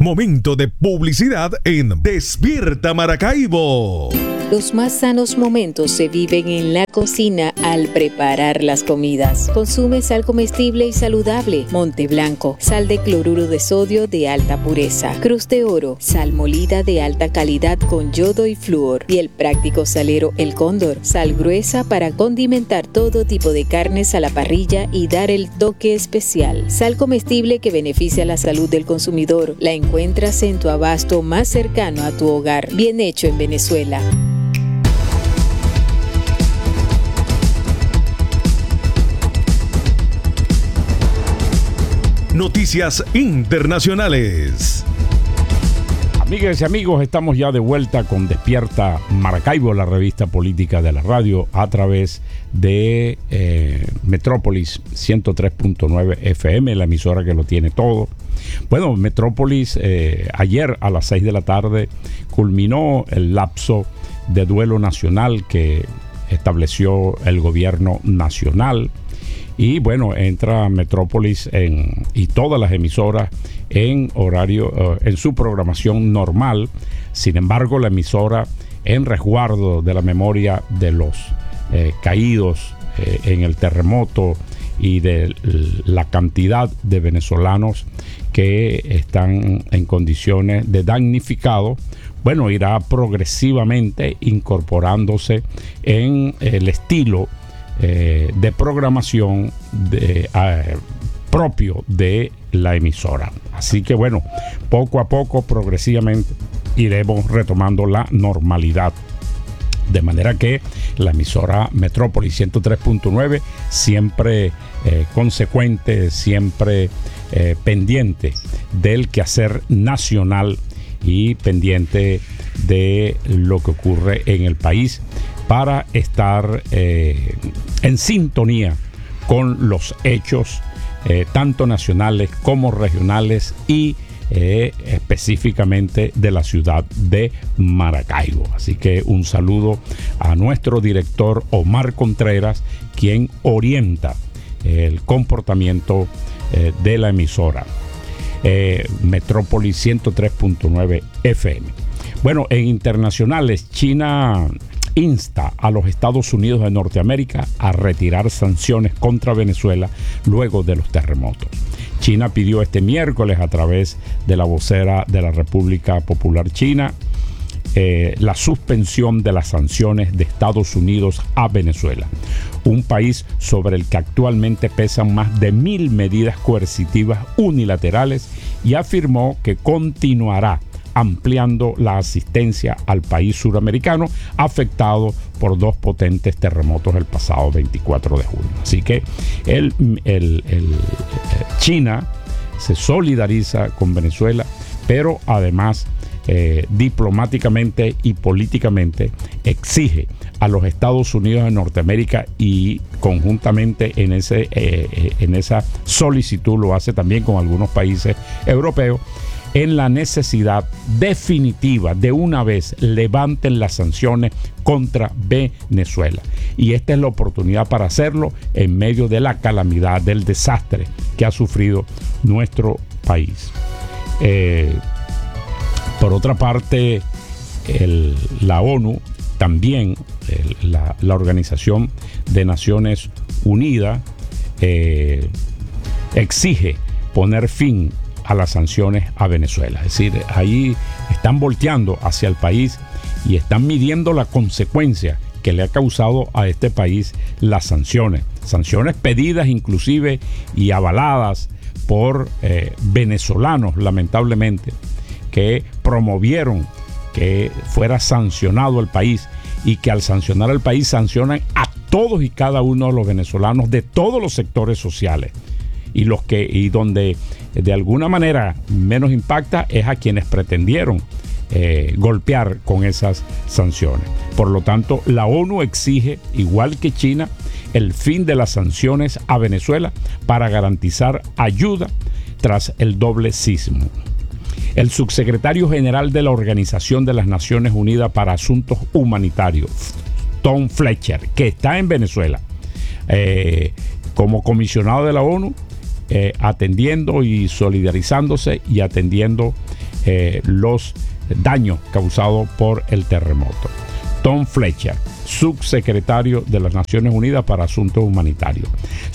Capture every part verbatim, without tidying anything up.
Momento de publicidad en Despierta Maracaibo. Los más sanos momentos se viven en la cocina al preparar las comidas. Consume sal comestible y saludable Monte Blanco, sal de cloruro de sodio de alta pureza, Cruz de Oro, sal molida de alta calidad con yodo y flúor, y el práctico salero El Cóndor, sal gruesa para condimentar todo tipo de carnes a la parrilla y dar el toque especial. Sal comestible que beneficia la salud del consumidor. La encuentras en tu abasto más cercano a tu hogar. Bien hecho en Venezuela. Noticias internacionales. Amigas y amigos, estamos ya de vuelta con Despierta Maracaibo, la revista política de la radio, a través de eh, Metrópolis ciento tres punto nueve F M, la emisora que lo tiene todo. Bueno, Metrópolis eh, ayer a las seis de la tarde culminó el lapso de duelo nacional que estableció el gobierno nacional. Y bueno, entra Metrópolis en, y todas las emisoras en horario, uh, en su programación normal. Sin embargo, la emisora, en resguardo de la memoria de los eh, caídos eh, en el terremoto y de la cantidad de venezolanos que están en condiciones de damnificado, bueno, irá progresivamente incorporándose en el estilo Eh, de programación de, eh, propio de la emisora. Así que bueno, poco a poco, progresivamente, iremos retomando la normalidad. De manera que la emisora Metrópolis ciento tres punto nueve, siempre eh, consecuente, siempre eh, pendiente del quehacer nacional y pendiente de lo que ocurre en el país, para estar eh, en sintonía con los hechos eh, tanto nacionales como regionales y eh, específicamente de la ciudad de Maracaibo. Así que un saludo a nuestro director Omar Contreras, quien orienta eh, el comportamiento eh, de la emisora eh, Metrópolis ciento tres punto nueve F M. Bueno, en internacionales, China insta a los Estados Unidos de Norteamérica a retirar sanciones contra Venezuela luego de los terremotos. China pidió este miércoles, a través de la vocera de la República Popular China, eh, la suspensión de las sanciones de Estados Unidos a Venezuela, un país sobre el que actualmente pesan más de mil medidas coercitivas unilaterales, y afirmó que continuará ampliando la asistencia al país suramericano afectado por dos potentes terremotos el pasado veinticuatro de junio. Así que el, el, el, China se solidariza con Venezuela, pero además eh, diplomáticamente y políticamente exige a los Estados Unidos de Norteamérica, y conjuntamente en, ese, eh, en esa solicitud lo hace también con algunos países europeos, en la necesidad definitiva de una vez levanten las sanciones contra Venezuela. Y esta es la oportunidad para hacerlo en medio de la calamidad, del desastre que ha sufrido nuestro país. Eh, por otra parte, el, la ONU, también el, la, la Organización de Naciones Unidas, eh, exige poner fin a las sanciones a Venezuela. Es decir, ahí están volteando hacia el país y están midiendo la consecuencia que le ha causado a este país las sanciones. Sanciones pedidas inclusive y avaladas por eh, venezolanos, lamentablemente, que promovieron que fuera sancionado el país, y que al sancionar el país sancionan a todos y cada uno de los venezolanos de todos los sectores sociales. Y los que y donde de alguna manera menos impacta es a quienes pretendieron eh, golpear con esas sanciones. Por lo tanto, la ONU exige, igual que China, el fin de las sanciones a Venezuela para garantizar ayuda tras el doble sismo. El subsecretario general de la Organización de las Naciones Unidas para Asuntos Humanitarios, Tom Fletcher, que está en Venezuela eh, como comisionado de la ONU, Eh, atendiendo y solidarizándose y atendiendo eh, los daños causados por el terremoto. Tom Fletcher, subsecretario de las Naciones Unidas para Asuntos Humanitarios,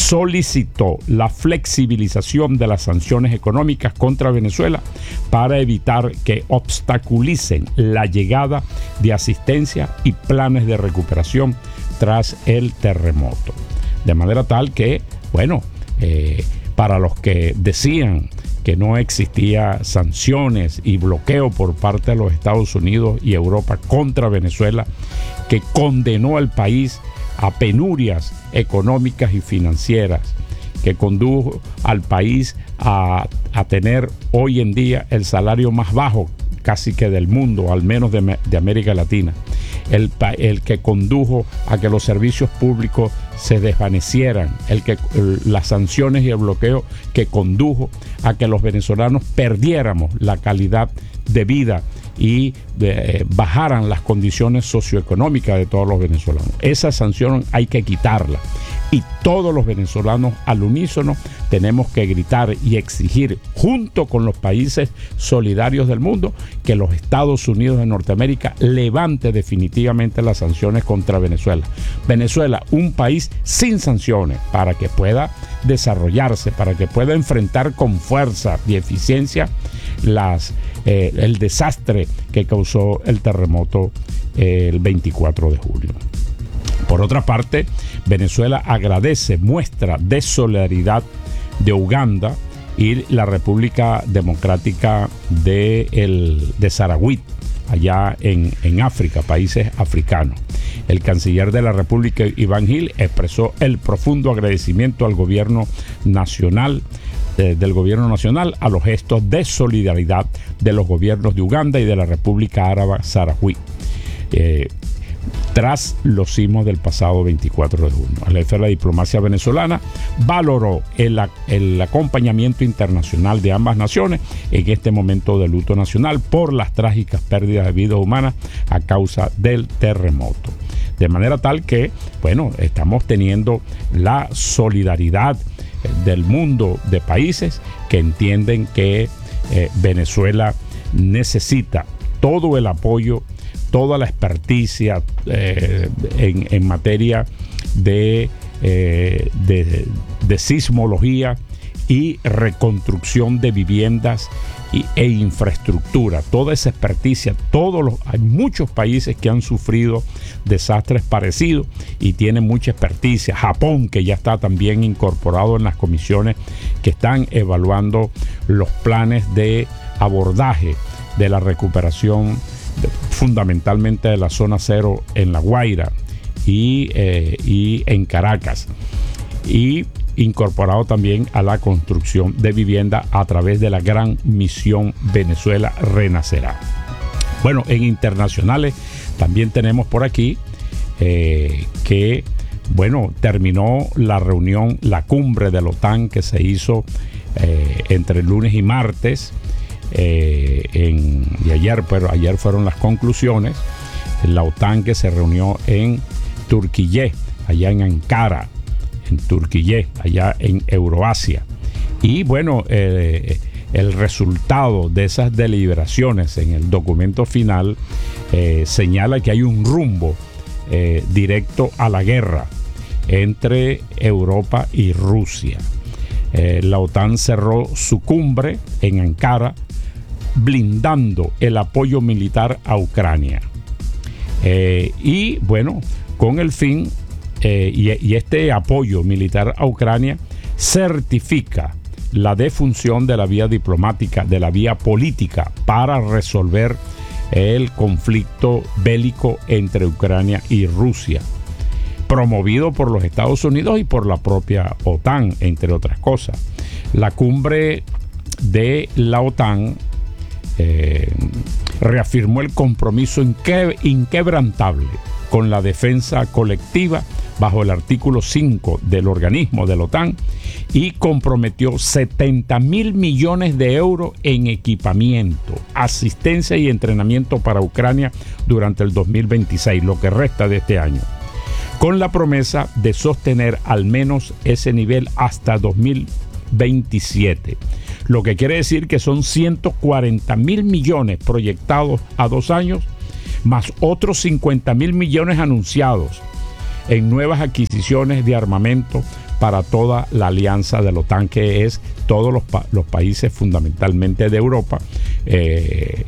solicitó la flexibilización de las sanciones económicas contra Venezuela para evitar que obstaculicen la llegada de asistencia y planes de recuperación tras el terremoto. De manera tal que, bueno, eh, para los que decían que no existía sanciones y bloqueo por parte de los Estados Unidos y Europa contra Venezuela, que condenó al país a penurias económicas y financieras, que condujo al país a, a tener hoy en día el salario más bajo casi que del mundo, al menos de, de América Latina, el, el que condujo a que los servicios públicos se desvanecieran, el que las sanciones y el bloqueo que condujo a que los venezolanos perdiéramos la calidad de vida y eh, bajaran las condiciones socioeconómicas de todos los venezolanos. Esa sanción hay que quitarla, y todos los venezolanos al unísono tenemos que gritar y exigir, junto con los países solidarios del mundo, que los Estados Unidos de Norteamérica levante definitivamente las sanciones contra Venezuela. Venezuela, un país sin sanciones, para que pueda desarrollarse, para que pueda enfrentar con fuerza y eficiencia las, eh, el desastre que causó el terremoto eh, el veinticuatro de julio. Por otra parte, Venezuela agradece muestra de solidaridad de Uganda y la República Democrática de, el, de Saharaui, allá en, en África, países africanos. El canciller de la República, Iván Gil, expresó el profundo agradecimiento al gobierno nacional, eh, del gobierno nacional a los gestos de solidaridad de los gobiernos de Uganda y de la República Árabe Saharaui. Eh, tras los sismos del pasado veinticuatro de junio. El jefe de la diplomacia venezolana valoró el, el acompañamiento internacional de ambas naciones en este momento de luto nacional por las trágicas pérdidas de vidas humanas a causa del terremoto. De manera tal que, bueno, estamos teniendo la solidaridad del mundo de países que entienden que eh, Venezuela necesita todo el apoyo, toda la experticia eh, en, en materia de, eh, de, de sismología y reconstrucción de viviendas y, e infraestructura. Toda esa experticia, todos los, hay muchos países que han sufrido desastres parecidos y tienen mucha experticia. Japón, que ya está también incorporado en las comisiones que están evaluando los planes de abordaje de la recuperación, fundamentalmente de la zona cero en La Guaira y, eh, y en Caracas, y incorporado también a la construcción de vivienda a través de la gran misión Venezuela Renacerá. Bueno, en internacionales también tenemos por aquí eh, que, bueno, terminó la reunión, la cumbre de la OTAN que se hizo eh, entre lunes y martes. Eh, en, y ayer, pero ayer fueron las conclusiones. La OTAN que se reunió en Turquía, allá en Ankara, en Turquía, allá en Euroasia. Y bueno, eh, el resultado de esas deliberaciones en el documento final eh, señala que hay un rumbo eh, directo a la guerra entre Europa y Rusia. Eh, la OTAN cerró su cumbre en Ankara blindando el apoyo militar a Ucrania. Eh, y bueno, con el fin, eh, y, y este apoyo militar a Ucrania certifica la defunción de la vía diplomática, de la vía política para resolver el conflicto bélico entre Ucrania y Rusia, promovido por los Estados Unidos y por la propia OTAN, entre otras cosas. La cumbre de la OTAN Eh, reafirmó el compromiso inque, inquebrantable con la defensa colectiva bajo el artículo cinco del organismo de la OTAN y comprometió setenta mil millones de euros en equipamiento, asistencia y entrenamiento para Ucrania durante el dos mil veintiséis, lo que resta de este año, con la promesa de sostener al menos ese nivel hasta dos mil veintisiete. lo que quiere decir que son ciento cuarenta mil millones proyectados a dos años, más otros cincuenta mil millones anunciados en nuevas adquisiciones de armamento para toda la alianza de la OTAN, que es todos los, pa- los países fundamentalmente de Europa, eh,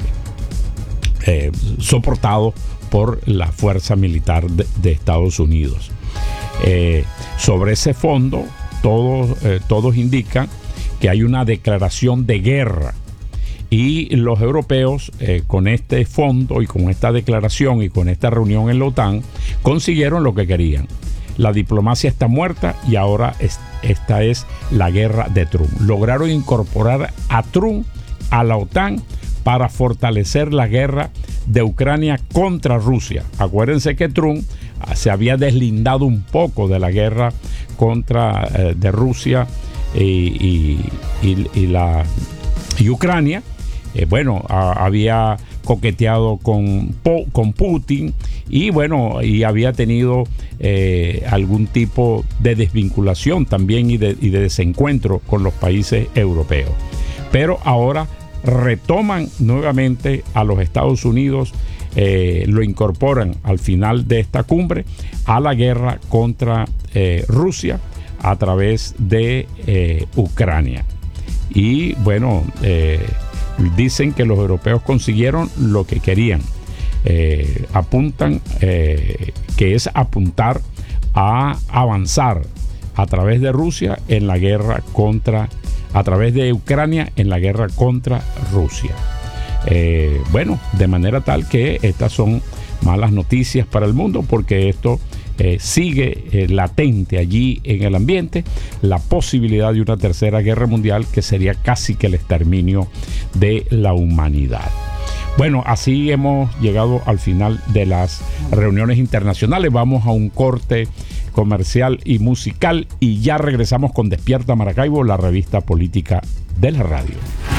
eh, soportados por la fuerza militar de, de Estados Unidos. Eh, sobre ese fondo, todos, eh, todos indican que hay una declaración de guerra, y los europeos eh, con este fondo y con esta declaración y con esta reunión en la OTAN consiguieron lo que querían. La diplomacia está muerta y ahora es, esta es la guerra de Trump. Lograron incorporar a Trump a la OTAN para fortalecer la guerra de Ucrania contra Rusia. Acuérdense que Trump se había deslindado un poco de la guerra contra eh, de Rusia y, y, y, y la y Ucrania. Eh, bueno, a, había coqueteado con, con Putin y bueno, y había tenido eh, algún tipo de desvinculación también y de, y de desencuentro con los países europeos. Pero ahora retoman nuevamente a los Estados Unidos, eh, lo incorporan al final de esta cumbre a la guerra contra eh, Rusia a través de eh, Ucrania. Y bueno, eh, dicen que los europeos consiguieron lo que querían. Eh, apuntan eh, que es apuntar a avanzar a través de Rusia en la guerra contra, a través de Ucrania en la guerra contra Rusia. Eh, bueno, de manera tal que estas son malas noticias para el mundo, porque esto eh, sigue eh, latente allí en el ambiente la posibilidad de una tercera guerra mundial, que sería casi que el exterminio de la humanidad. Bueno, así hemos llegado al final de las reuniones internacionales. Vamos a un corte comercial y musical y ya regresamos con Despierta Maracaibo, la revista política de la radio.